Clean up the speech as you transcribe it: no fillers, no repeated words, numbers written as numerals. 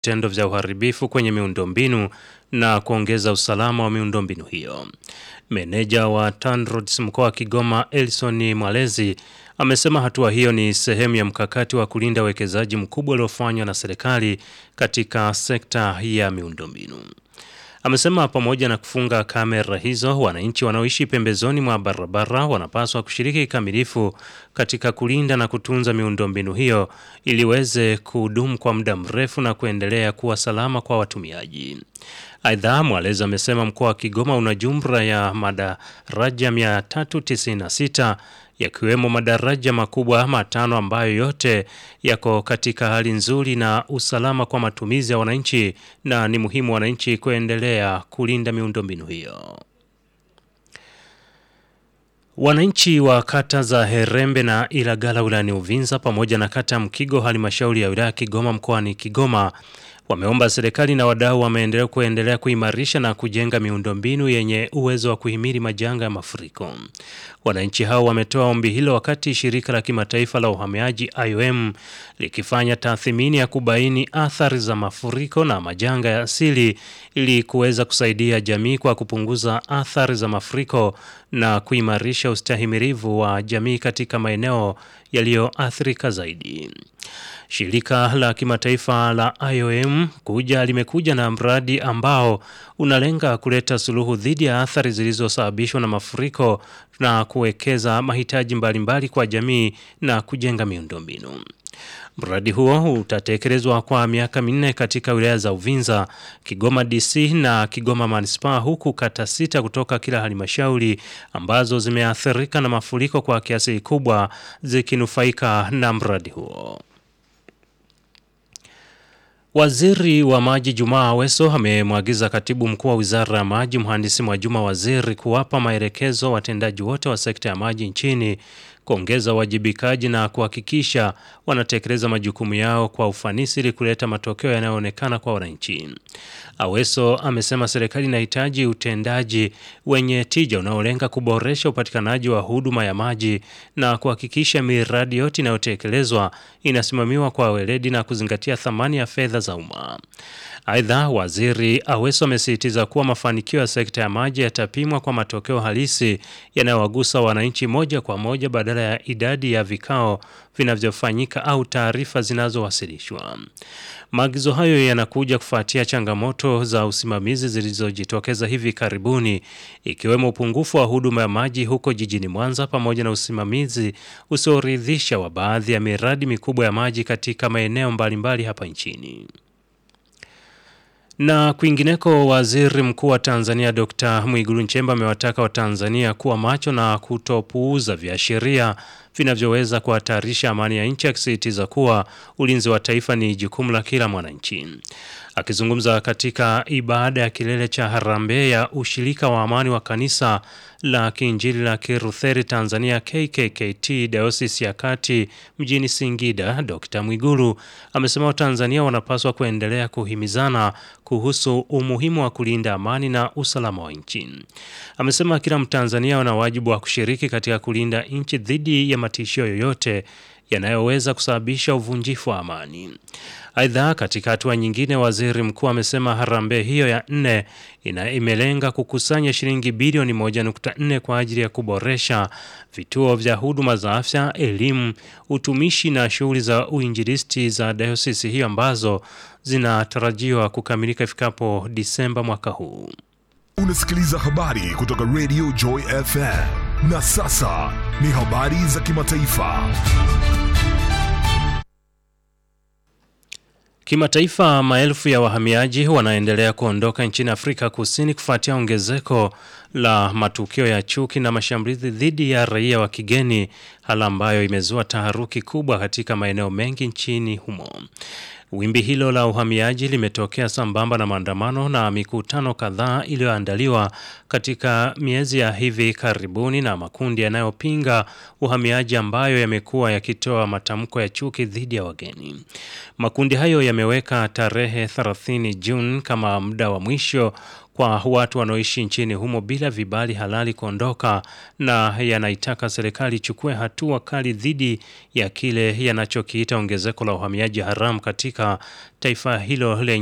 vitendo vya uharibifu kwenye miundombinu na kuongeza usalama wa miundombinu hiyo. Meneja wa TANROADS mkoa wa Kigoma Elson Mwalezi amesema hatua hiyo ni sehemu ya mkakati wa kulinda uwekezaji mkubwa uliofanywa na serikali katika sekta ya miundombinu. Amesema pamoja na kufunga kamera hizo, wananchi wanaoishi pembezoni mwa barabara wanapaswa kushiriki kikamilifu katika kulinda na kutunza miundombinu hiyo ili iweze kudumu kwa muda mrefu na kuendelea kuwa salama kwa watumiaji. Aidha, Mwalezi amesema mkoa wa Kigoma una jumla ya madaraja 396 yakiwemo madaraja makubwa 5 ambayo yote yako katika hali nzuri na usalama kwa matumizi ya wananchi, na ni muhimu wananchi kuendelea kulinda miundombinu hiyo. Wananchi wa kata za Herembe na Ilagala wilayani Uvinza pamoja na kata Mkigo halmashauri ya wilaya Kigoma mkoani Kigoma wameomba serikali na wadau wa maendeleo kuendelea kuimarisha na kujenga miundombinu yenye uwezo wa kuhimili majanga ya mafuriko. Wananchi hao wametoa ombi hilo wakati shirika la kimataifa la uhamiaji IOM likifanya tathmini ya kubaini athari za mafuriko na majanga ya asili ili kuweza kusaidia jamii kwa kupunguza athari za mafuriko na kuimarisha ustahimilivu wa jamii katika maeneo yaliyoathirika zaidi. Shirika la kimataifa la IOM limekuja na mradi ambao unalenga kuleta suluhu dhidi ya athari zilizosababishwa na mafuriko na kuwekeza mahitaji mbalimbali kwa jamii na kujenga miundombinu. Mradi huo utatekelezwa kwa miaka 4 katika wilaya za Uvinza, Kigoma DC na Kigoma Manispaa, huku kata 6 kutoka kila halmashauri ambazo zimeathirika na mafuriko kwa kiasi kikubwa zikinufaika na mradi huo. Waziri wa Maji Jumaa Aweso amemwagiza Katibu Mkuu wa Wizara ya Maji Mhandisi Mwajuma Waziri kuwapa maelekezo watendaji wote wa sekta ya maji nchini kuongeza wajibikaji na kuhakikisha wanatekeleza majukumu yao kwa ufanisi ili kuleta matokeo yanayoonekana kwa wananchi. Aweso amesema serikali inahitaji utendaji wenye tija unaolenga kuboresha upatikanaji wa huduma ya maji na kuhakikisha miradi yote inayotekelezwa inasimamiwa kwa weledi na kuzingatia thamani ya fedha za umma. Aidha, Waziri Aweso amesisitiza kuwa mafanikio ya sekta ya maji yatapimwa kwa matokeo halisi yanayowagusa wananchi moja kwa moja badala ya idadi ya vikao vinavyofanyika au taarifa zinazowasilishwa. Maagizo hayo yanakuja kufuatia changamoto za usimamizi zilizojitokeza hivi karibuni, ikiwemo upungufu wa huduma ya maji huko jijini Mwanza pamoja na usimamizi usioridhisha wa baadhi ya miradi mikubwa ya maji katika maeneo mbalimbali hapa nchini. Na kwingineko, Waziri Mkuu wa Tanzania Dr. Mwigulu Nchemba amewataka Watanzania kuwa macho na kutopuuza viashiria vinavyoweza kuhatarisha amani ya nchi, akisisitiza kuwa ulinzi wa taifa ni jukumu la kila mwananchi. Akizungumza katika ibada ya kilele cha harambee ya ushirika wa amani wa kanisa la Kiinjili la Kilutheri Tanzania KKKT Dayosisi ya Kati mjini Singida, Dr. Mwigulu amesema Watanzania wanapaswa kuendelea kuhimizana kuhusu umuhimu wa kulinda amani na usalama wa nchi. Amesema kila Mtanzania ana wajibu wa kushiriki katika kulinda nchi dhidi ya matishio yoyote yanayoweza kusababisha uvunjifu wa amani. Aidha, katika hatua nyingine, waziri mkuu amesema harambee hiyo ya 4 imelenga kukusanya shilingi bilioni 1.4 kwa ajili ya kuboresha vituo vya huduma za afya, elimu, utumishi na shughuli za uinjilisti za dayosisi hiyo ambazo zinatarajiwa kukamilika ifikapo Disemba mwaka huu. Unasikiliza habari kutoka Radio Joy FM. Na sasa ni habari za kimataifa. Kimataifa, maelfu ya wahamiaji wanaendelea kuondoka nchini Afrika Kusini kufuatia ongezeko la matukio ya chuki na mashambulizi dhidi ya raia wa kigeni, hali ambayo imezua taharuki kubwa katika maeneo mengi nchini humo. Wimbi hilo la uhamiaji limetokea sambamba na maandamano na mikutano kadhaa iliyoandaliwa katika miezi ya hivi karibuni na makundi yanayopinga uhamiaji ambayo yamekuwa yakitoa matamko ya chuki dhidi ya wageni. Makundi hayo yameweka tarehe 30 Juni kama muda wa mwisho kwa watu wanaoishi nchini humo bila vibali halali kuondoka, na yanaitaka serikali ichukue hatua kali dhidi ya kile yanachokiita ongezeko la uhamiaji haramu katika taifa hilo lenye